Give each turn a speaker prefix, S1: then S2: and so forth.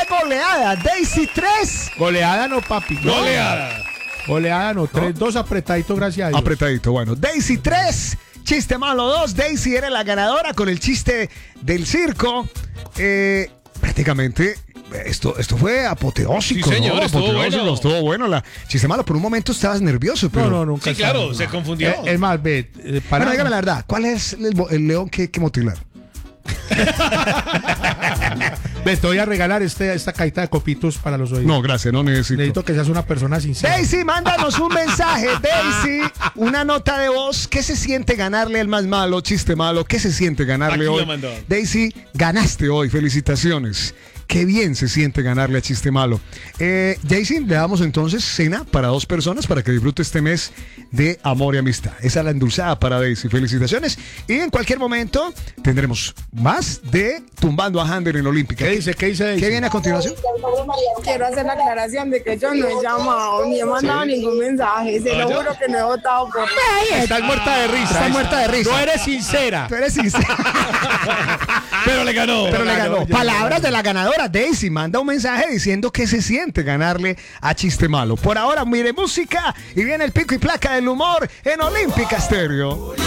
S1: goleada. Daisy 3.
S2: Goleada no, papi.
S3: Goleada.
S2: Goleada no. 3-2 apretadito, gracias a Dios.
S1: Apretadito, bueno. Daisy 3. Chiste malo 2. Daisy era la ganadora con el chiste del circo. Prácticamente esto fue apoteósico.
S3: Sí, señor,
S1: ¿no?
S3: estuvo
S1: Apoteósico,
S3: bueno.
S1: estuvo bueno. Chiste malo, por un momento estabas nervioso, pero.
S2: No, nunca.
S3: Sí, claro,
S2: sabe.
S3: se confundió.
S2: Es más, ve.
S1: Bueno, dígame la verdad, ¿cuál es el león que hay que motilar?
S2: Ve, te voy a regalar esta cajita de copitos para los oídos.
S1: No, gracias, no necesito.
S2: Necesito que seas una persona sincera.
S1: Daisy, mándanos un mensaje. Daisy, una nota de voz. ¿Qué se siente ganarle al más malo, chiste malo? ¿Qué se siente ganarle
S3: Aquí
S1: hoy?
S3: lo mandó.
S1: Daisy, ganaste hoy. Felicitaciones. Qué bien se siente ganarle a chiste malo. Daisy, le damos entonces cena para 2 personas para que disfrute este mes de amor y amistad. Esa es la endulzada para Daisy. Felicitaciones. Y en cualquier momento tendremos más de Tumbando a Hander en Olímpica.
S2: ¿Qué dice Daisy?
S1: ¿Qué viene a continuación?
S4: Quiero hacer la aclaración de que yo no he llamado ni he mandado ningún mensaje. Se lo juro que no he votado por.
S2: Estás muerta de risa.
S1: Estás muerta de risa.
S2: No eres sincera.
S1: Tú eres sincera.
S3: Pero le ganó.
S1: Pero le ganó.
S2: ya
S1: Palabras de la ganadora. Daisy manda un mensaje diciendo que se siente ganarle a chiste malo. Por ahora, mire música y viene el pico y placa del humor en Olímpica Stereo.